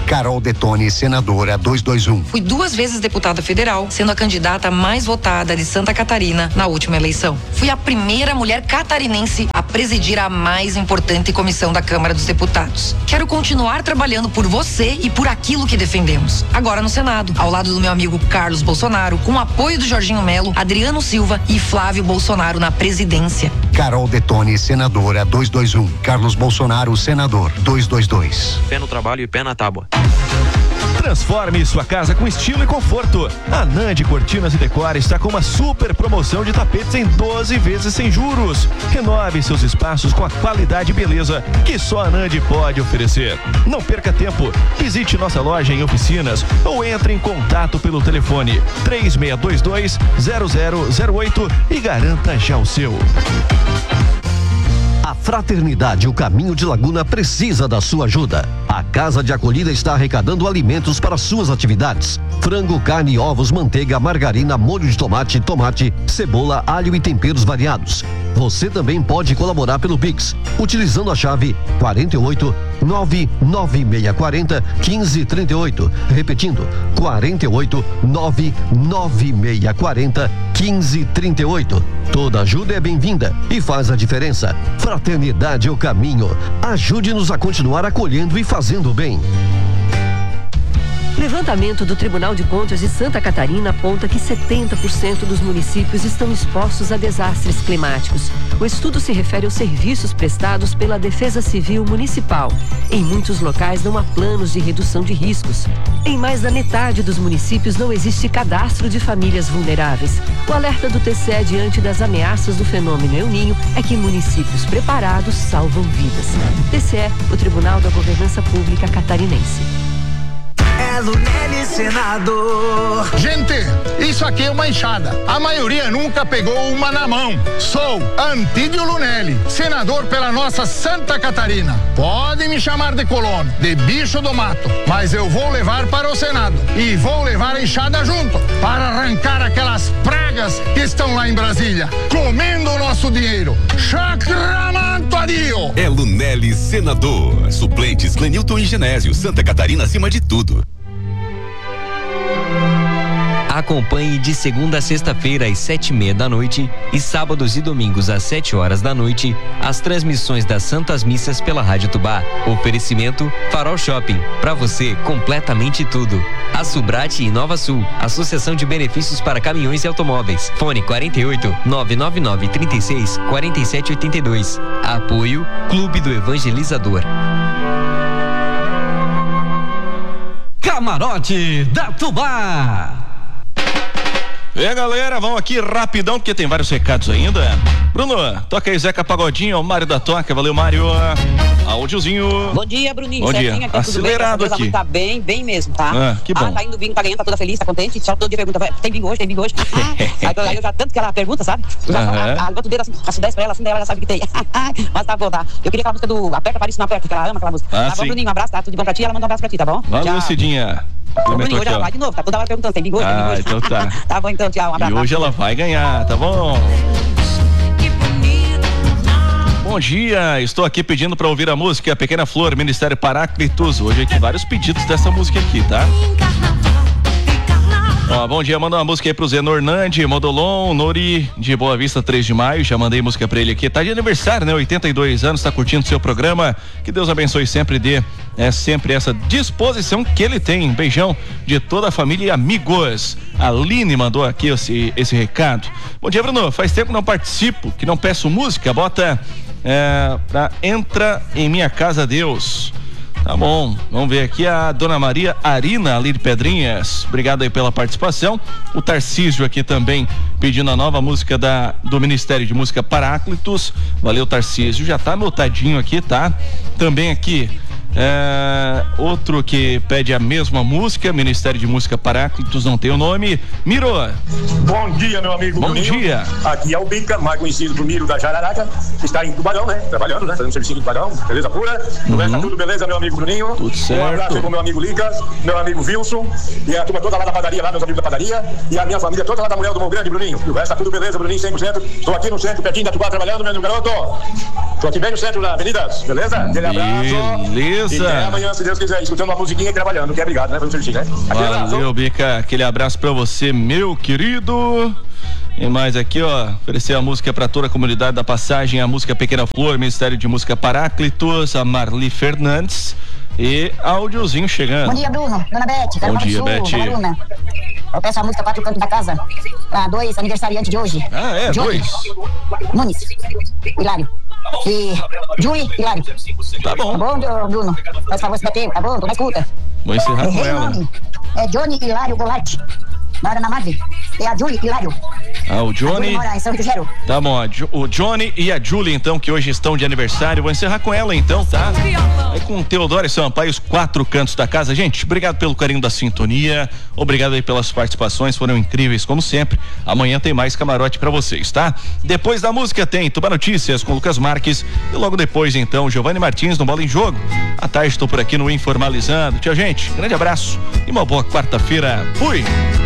Carol Detoni, senadora 221. Fui 2 vezes deputada federal, sendo a candidata mais votada de Santa Catarina na última eleição. Fui a primeira mulher catarinense a presidir a mais importante comissão da Câmara dos Deputados. Quero continuar trabalhando por você e por aquilo que defendemos. Agora no Senado, ao lado do meu amigo Carlos Bolsonaro, com o apoio do Jorginho Melo, Adriano Silva e Flávio Bolsonaro na presidência. Carol Detoni, senadora 221. Carlos Bolsonaro, senador 222. Pé no trabalho e pé na tábua. Transforme sua casa com estilo e conforto. A Nandi Cortinas e Decor está com uma super promoção de tapetes em 12 vezes sem juros. Renove seus espaços com a qualidade e beleza que só a Nandi pode oferecer. Não perca tempo. Visite nossa loja em oficinas ou entre em contato pelo telefone 3622-0008 e garanta já o seu. A Fraternidade O Caminho de Laguna precisa da sua ajuda. A Casa de Acolhida está arrecadando alimentos para suas atividades. Frango, carne, ovos, manteiga, margarina, molho de tomate, cebola, alho e temperos variados. Você também pode colaborar pelo Pix, utilizando a chave 48 99640 1538. Repetindo, 48 99640 1538. Toda ajuda é bem-vinda e faz a diferença. Fraternidade é o caminho. Ajude-nos a continuar acolhendo e fazendo bem. Levantamento do Tribunal de Contas de Santa Catarina aponta que 70% dos municípios estão expostos a desastres climáticos. O estudo se refere aos serviços prestados pela Defesa Civil Municipal. Em muitos locais não há planos de redução de riscos. Em mais da metade dos municípios não existe cadastro de famílias vulneráveis. O alerta do TCE diante das ameaças do fenômeno El Niño é que municípios preparados salvam vidas. TCE, o Tribunal da Governança Pública Catarinense. Lunelli, senador. Gente, isso aqui é uma enxada. A maioria nunca pegou uma na mão. Sou Antídio Lunelli, senador pela nossa Santa Catarina. Pode me chamar de colono, de bicho do mato, mas eu vou levar para o Senado e vou levar a enxada junto para arrancar aquelas pragas que estão lá em Brasília, comendo o nosso dinheiro. Chacramanto adio. É Lunelli, senador. Suplentes Clenilton e Genésio. Santa Catarina acima de tudo. Acompanhe de segunda a sexta-feira às 7:30 da noite e sábados e domingos às 7 horas da noite as transmissões das Santas Missas pela Rádio Tubá. Oferecimento Farol Shopping, pra você completamente tudo. A Subrate Inova Sul, Associação de Benefícios para Caminhões e Automóveis. Fone 48 999 36 47 82. Apoio Clube do Evangelizador. Camarote da Tubá. E aí, galera, vamos aqui rapidão, porque tem vários recados ainda. Bruno, toca aí Zeca Pagodinho, Mário da Toca, valeu, Mário. Áudiozinho. Bom dia, Bruninho. Bom dia. Aqui, Acelerado tudo bem? aqui. Tá bem mesmo, tá? Que bom. Tá indo bingo, tá ganhando, tá toda feliz, tá contente. Só todo dia pergunta, tem bingo hoje? Aí eu já, tanto que ela pergunta, sabe? Eu já boto o dedo assim, faço 10 pra ela, assim, daí ela já sabe que tem. Mas tá bom, tá? Eu queria aquela música do Aperta para isso, não aperta, que ela ama aquela música. Tá bom, Bruninho, um abraço, tá? Tudo de bom pra ti, ela manda um abraço pra ti, tá bom? Valeu, Cidinha. O Bruninho hoje ela vai de novo, tá toda hora perguntando, tem bingo hoje? Então tá. Tá bom, então, tchau, um abraço. E hoje ela vai ganhar, tá bom? Bom dia, estou aqui pedindo para ouvir a música Pequena Flor, Ministério Paráclitos. Hoje aqui vários pedidos dessa música aqui, tá? Ó, bom dia, manda uma música aí pro Zenor Nandi, Modolon, Nori de Boa Vista, 3 de maio, já mandei música pra ele aqui, tá de aniversário, né, 82 anos, tá curtindo o seu programa, que Deus abençoe sempre, dê sempre essa disposição que ele tem. Um beijão de toda a família e amigos. A Aline mandou aqui esse recado. Bom dia, Bruno, faz tempo que não participo, que não peço música, bota pra Entra em Minha Casa Deus. Tá bom, vamos ver aqui a Dona Maria Arina ali de Pedrinhas, obrigado aí pela participação. O Tarcísio aqui também pedindo a nova música do Ministério de Música Paráclitos, valeu Tarcísio, já tá anotadinho aqui, tá? Também aqui outro que pede a mesma música, Ministério de Música Paráclitos, não tem o nome. Miro. Bom dia, meu amigo. Bom Bruninho. Dia. Aqui é o Bica, mais conhecido do Miro da Jararaca, que está em Tubarão, né? Trabalhando, né? Fazendo serviço de Tubarão, beleza pura. Tá tudo beleza, meu amigo Bruninho? Tudo certo. Um abraço aí pro meu amigo Lucas, meu amigo Wilson, e a turma toda lá da padaria, lá, meus amigos da padaria, e a minha família toda lá da Mulher do Mão Grande, Bruninho. E o resto tá tudo beleza, Bruninho, 100%. Tô aqui no centro, pertinho da Tubá, trabalhando, meu amigo garoto. Tô aqui bem no centro da Avenida, beleza? Aquele abraço. Beleza. E até amanhã, se Deus quiser, escutando uma musiquinha e trabalhando, que é obrigado, né? Vamos curtir, né? Valeu, Bica. Aquele abraço pra você, meu querido. E mais aqui, ó, oferecer a música para toda a comunidade da Passagem, a música Pequena Flor, Ministério de Música Paráclitos, a Marli Fernandes e áudiozinho chegando. Bom dia, Bruno, Dona Bete, Bom dia, Bete. Eu peço a música Quatro Cantos da Casa para 2 aniversariantes de hoje. Ah, é? Johnny 2? Nunes, Hilário e Julie Hilário. Tá bom. Tá bom, Bruno? Faz favor se bater, tá bom? Tô na escuta. Vou encerrar com ela. Nome é Johnny Hilário Goulart. Mora na Madre. É a Julie Hilário. Ah, o Johnny. Mora em São Rogério. Tá bom, o Johnny e a Julie, então, que hoje estão de aniversário. Vou encerrar com ela, então, tá? Aí com o Teodoro e Sampaio, os 4 cantos da casa. Gente, obrigado pelo carinho da sintonia. Obrigado aí pelas participações, foram incríveis, como sempre. Amanhã tem mais camarote pra vocês, tá? Depois da música tem Tuba Notícias com Lucas Marques. E logo depois, então, Giovanni Martins no Bola em Jogo. À tarde estou por aqui no Informalizando. Tchau, gente. Grande abraço e uma boa quarta-feira. Fui!